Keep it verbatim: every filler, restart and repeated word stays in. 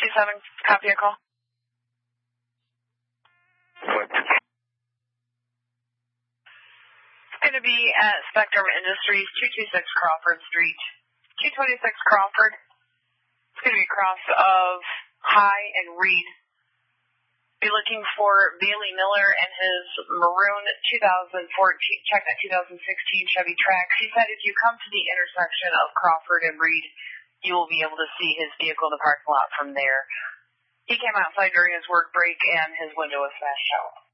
twenty-seven, copy a call. What? It's going to be at Spectrum Industries, two twenty-six Crawford Street. two twenty-six Crawford. It's going to be across of High and Reed. Be looking for Bailey Miller and his maroon two thousand fourteen, check that two thousand sixteen Chevy Trax. He said if you come to the intersection of Crawford and Reed, you will be able to see his vehicle in the parking lot from there. He came outside during his work break and his window was smashed out.